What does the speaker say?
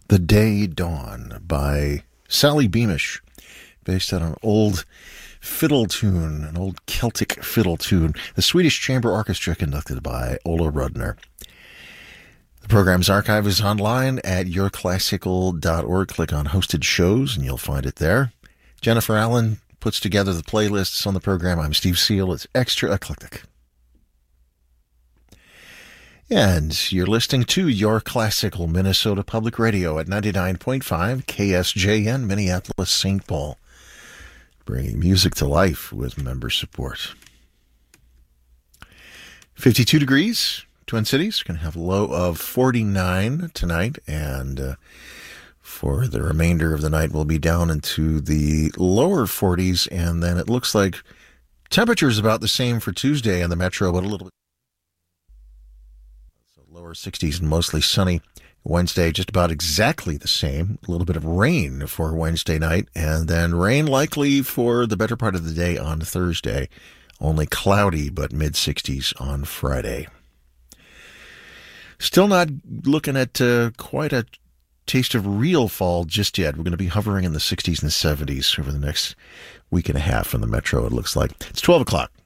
The Day Dawn by Sally Beamish, based on an old fiddle tune, an old Celtic fiddle tune. The Swedish Chamber Orchestra conducted by Ola Rudner. The program's archive is online at yourclassical.org. Click on hosted shows and you'll find it there. Jennifer Allen puts together the playlists on the program. I'm Steve Seal. It's extra eclectic. And you're listening to Your Classical Minnesota Public Radio at 99.5 KSJN, Minneapolis, St. Paul. Bringing music to life with member support. 52 degrees, Twin Cities. Going to have a low of 49 tonight. And for the remainder of the night, we'll be down into the lower 40s. And then it looks like temperature is about the same for Tuesday in the metro, but a little bit. Lower 60s and mostly sunny. Wednesday, just about exactly the same. A little bit of rain for Wednesday night, and then rain likely for the better part of the day on Thursday. Only cloudy, but mid-60s on Friday. Still not looking at quite a taste of real fall just yet. We're going to be hovering in the 60s and 70s over the next week and a half in the metro, it looks like. It's 12 o'clock.